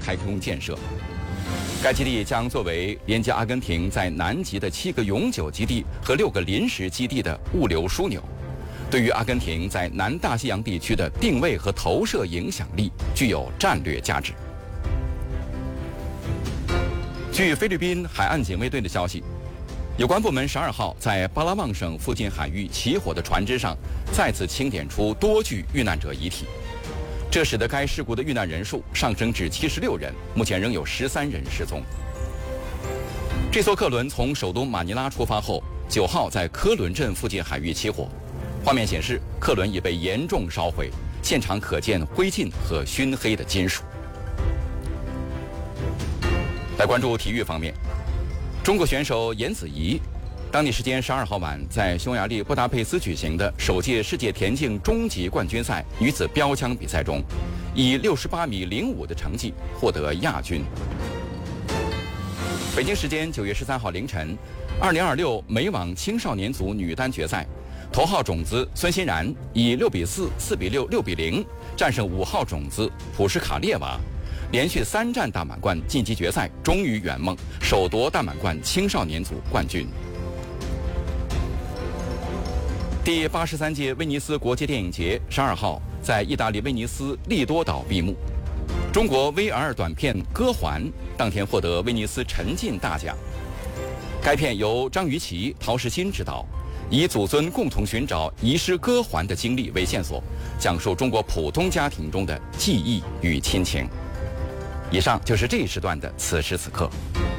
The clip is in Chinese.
太空建设。该基地将作为连接阿根廷在南极的7个永久基地和6个临时基地的物流枢纽，对于阿根廷在南大西洋地区的定位和投射影响力具有战略价值。据菲律宾海岸警卫队的消息，有关部门12号在巴拉望省附近海域起火的船只上再次清点出多具遇难者遗体，这使得该事故的遇难人数上升至76人，目前仍有13人失踪。这艘客轮从首都马尼拉出发后，9号在科伦镇附近海域起火，画面显示客轮已被严重烧毁，现场可见灰烬和熏黑的金属。来关注体育方面，中国选手颜子怡，当地时间12号晚在匈牙利布达佩斯举行的首届世界田径终极冠军赛女子标枪比赛中，以68.05米的成绩获得亚军。北京时间9月13号凌晨，2026美网青少年组女单决赛，头号种子孙欣然以6比4、4比6、6比0战胜5号种子普什卡列娃，连续3战大满贯晋级决赛，终于圆梦，首夺大满贯青少年组冠军。第83届威尼斯国际电影节12号在意大利威尼斯利多岛闭幕。中国 VR 短片《歌环》当天获得威尼斯沉浸大奖。该片由张雨绮、陶石心执导，以祖孙共同寻找遗失歌环的经历为线索，讲述中国普通家庭中的记忆与亲情。以上就是这一时段的此时此刻。